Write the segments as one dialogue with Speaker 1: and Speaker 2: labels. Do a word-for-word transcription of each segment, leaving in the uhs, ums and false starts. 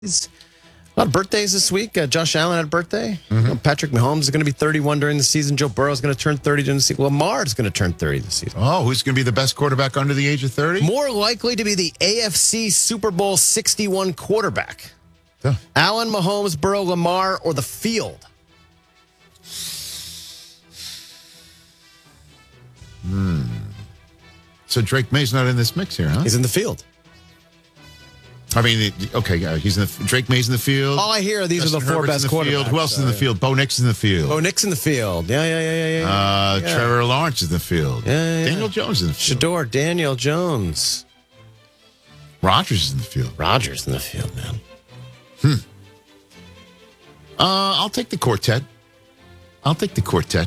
Speaker 1: A lot of birthdays this week. Uh, Josh Allen had a birthday. Mm-hmm. Patrick Mahomes is going to be thirty-one during the season. Joe Burrow is going to turn thirty during the season. Lamar is going to turn thirty this season.
Speaker 2: Oh, who's going to be the best quarterback under the age of thirty?
Speaker 1: More likely to be the A F C Super Bowl sixty-one quarterback.
Speaker 2: Huh.
Speaker 1: Allen, Mahomes, Burrow, Lamar, or the field?
Speaker 2: Hmm. So Drake May's not in this mix here, huh?
Speaker 1: He's in the field.
Speaker 2: I mean, okay, yeah, he's in the Drake May's in the field.
Speaker 1: All I hear are these
Speaker 2: Justin
Speaker 1: are the four
Speaker 2: Herbert's
Speaker 1: best
Speaker 2: in the field.
Speaker 1: quarterbacks.
Speaker 2: Who else is in the field? Bo Nix in the field.
Speaker 1: Bo Nix in the field. Yeah, yeah, yeah, yeah, yeah.
Speaker 2: Uh,
Speaker 1: yeah.
Speaker 2: Trevor Lawrence is in the field.
Speaker 1: Yeah, yeah, yeah.
Speaker 2: Daniel Jones is in the field.
Speaker 1: Shador, Daniel Jones.
Speaker 2: Rodgers is in the field.
Speaker 1: Rodgers in the field, man.
Speaker 2: Hmm. Uh, I'll take the quartet. I'll take the quartet.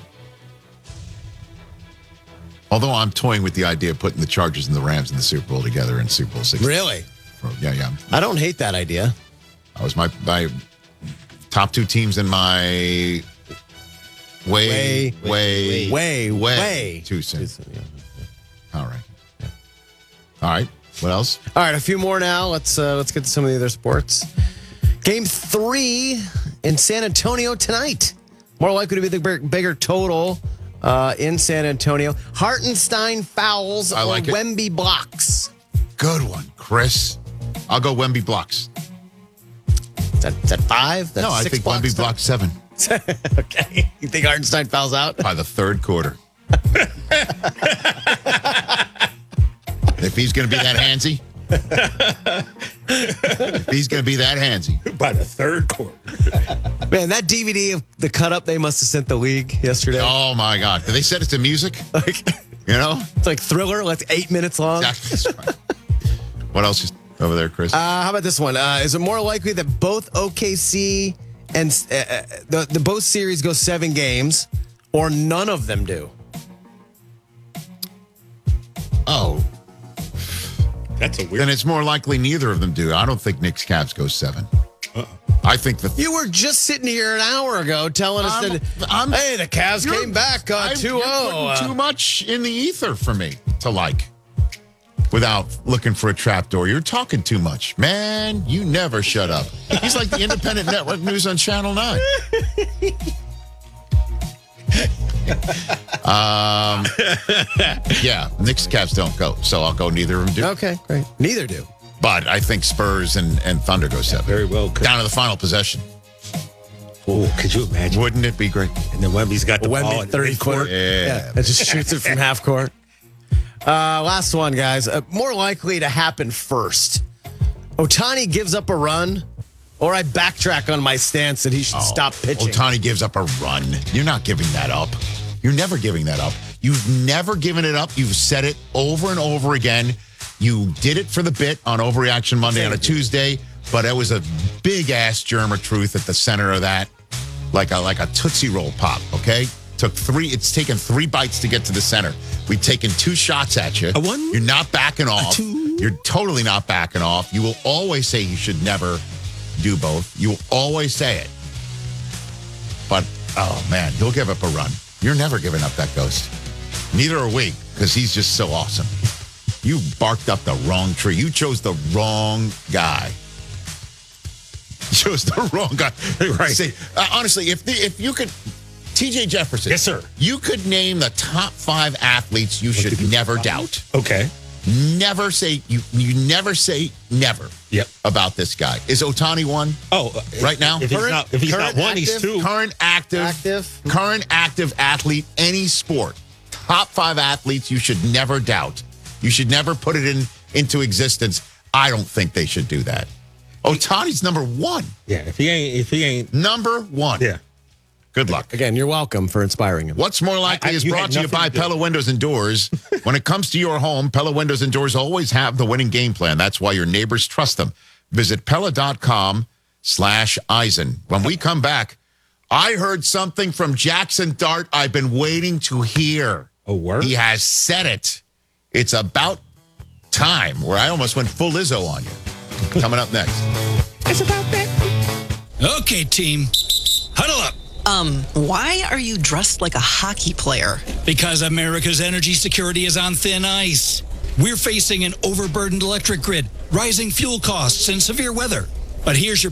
Speaker 2: Although I'm toying with the idea of putting the Chargers and the Rams in the Super Bowl together in Super Bowl sixty.
Speaker 1: Really?
Speaker 2: Yeah, yeah.
Speaker 1: I don't hate that idea.
Speaker 2: That was my my top two teams in my way, way, way,
Speaker 1: way, way, way.
Speaker 2: Two cents. All right. Yeah. All right. What else?
Speaker 1: All right, a few more now. Let's uh, let's get to some of the other sports. Game three in San Antonio tonight. More likely to be the big, bigger total uh, in San Antonio. Hartenstein fouls
Speaker 2: I like
Speaker 1: or
Speaker 2: it.
Speaker 1: Wemby blocks.
Speaker 2: Good one, Chris. I'll go Wemby blocks.
Speaker 1: Is that, is that five? That's
Speaker 2: no, I
Speaker 1: six
Speaker 2: think
Speaker 1: blocks
Speaker 2: Wemby blocks seven.
Speaker 1: Okay. You think Hartenstein fouls out?
Speaker 2: By the third quarter. If he's going to be that handsy. If he's going to be that handsy.
Speaker 3: By the third quarter.
Speaker 1: Man, that D V D of the cut-up they must have sent the league yesterday.
Speaker 2: Oh, my God. Did they set it to music?
Speaker 1: Like,
Speaker 2: you know?
Speaker 1: It's like Thriller, like eight minutes long.
Speaker 2: Exactly. What else is over there, Chris?
Speaker 1: Uh, how about this one? Uh, is it more likely that both O K C and uh, uh, the, the both series go seven games, or none of them do?
Speaker 2: Oh.
Speaker 3: That's a weird.
Speaker 2: Then it's more likely neither of them do. I don't think Knicks Cavs go seven. Uh-uh. I think the.
Speaker 1: You were just sitting here an hour ago telling us
Speaker 2: I'm,
Speaker 1: that,
Speaker 2: I'm,
Speaker 1: hey, the Cavs came back uh,
Speaker 2: I'm-
Speaker 1: two
Speaker 2: you're
Speaker 1: oh.
Speaker 2: putting
Speaker 1: Uh,
Speaker 2: too much in the ether for me to like without looking for a trapdoor. You're talking too much. Man, you never shut up. He's like the independent network news on Channel nine. um, yeah, Knicks Cavs don't go, so I'll go neither of them do.
Speaker 1: okay, great. Neither do.
Speaker 2: But I think Spurs and, and Thunder go seven.
Speaker 3: Very well. Could,
Speaker 2: Down to the final possession.
Speaker 3: oh, could you imagine?
Speaker 2: Wouldn't it be great?
Speaker 3: And then Wemby's got the ball
Speaker 1: Wemby
Speaker 3: at
Speaker 1: thirty
Speaker 3: midcourt.
Speaker 1: footer.
Speaker 2: Yeah.
Speaker 1: It just shoots it from half court. Uh, last one, guys. Uh, more likely to happen first. Ohtani gives up a run, or I backtrack on my stance that he should stop pitching.
Speaker 2: Ohtani gives up a run. You're not giving that up. You're never giving that up. You've never given it up. You've said it over and over again. You did it for the bit on Overreaction Monday on a Tuesday, but it was a big ass germ of truth at the center of that, like a like a Tootsie Roll pop. Okay, took three. It's taken three bites to get to the center. We've taken two shots at you.
Speaker 3: A one,
Speaker 2: You're not backing off.
Speaker 3: two.
Speaker 2: You're totally not backing off. You will always say you should never do both. You will always say it. But oh man, you'll give up a run. You're never giving up that ghost. Neither are we, because he's just so awesome. You barked up the wrong tree. You chose the wrong guy. You chose the wrong guy.
Speaker 3: Right.
Speaker 2: See, uh, honestly, if the, if you could, T J Jefferson.
Speaker 3: Yes, sir.
Speaker 2: You could name the top five athletes you should never doubt.
Speaker 3: Okay.
Speaker 2: Never say you. You never say never.
Speaker 3: Yep.
Speaker 2: About this guy. Is Ohtani one?
Speaker 3: Oh, uh,
Speaker 2: Right now?
Speaker 3: If he's
Speaker 1: Current-
Speaker 3: not, if he's not
Speaker 1: current
Speaker 3: one, he's
Speaker 1: active-
Speaker 3: two.
Speaker 2: Current active,
Speaker 1: Active.
Speaker 2: current active athlete, any sport. Top five athletes you should never doubt. You should never put it in into existence. I don't think they should do that. Ohtani's number one.
Speaker 3: Yeah. If he ain't, if he ain't,
Speaker 2: Number one.
Speaker 3: yeah.
Speaker 2: Good luck.
Speaker 1: Again, you're welcome for inspiring him.
Speaker 2: What's more likely
Speaker 3: I- I-
Speaker 2: is
Speaker 3: you
Speaker 2: brought
Speaker 3: had
Speaker 2: to you
Speaker 3: nothing
Speaker 2: by
Speaker 3: to do.
Speaker 2: Pella Windows and Doors. When it comes to your home, Pella Windows and Doors always have the winning game plan. That's why your neighbors trust them. Visit Pella.com slash Eisen. When we come back, I heard something from Jackson Dart I've been waiting to hear.
Speaker 3: A word?
Speaker 2: He has said it. It's about time, where I almost went full Izzo on you. Coming up next.
Speaker 3: It's about that.
Speaker 4: Okay, team. Huddle up.
Speaker 5: Um, why are you dressed like a hockey player?
Speaker 4: Because America's energy security is on thin ice. We're facing an overburdened electric grid, rising fuel costs, and severe weather. But here's your